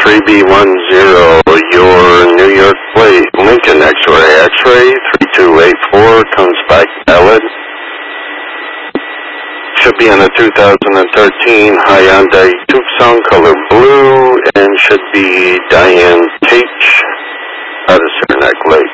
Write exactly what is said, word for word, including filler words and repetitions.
three B one zero, your New York plate, Lincoln X-ray, X-ray three two eight four, comes back valid. Should be in a two thousand thirteen Hyundai Tucson, color blue, and should be Diane Teach out of Saranac Lake.